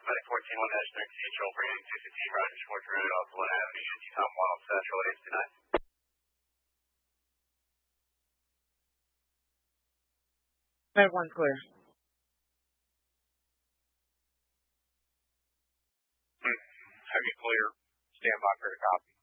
Medic 14, 1 dash 13, control for Unit 215, Roger, Sports Road, off 1 Avenue, Unity Tom 1 on Central, 829. Med 1 clear. Heavy clear. Stand by for the copy.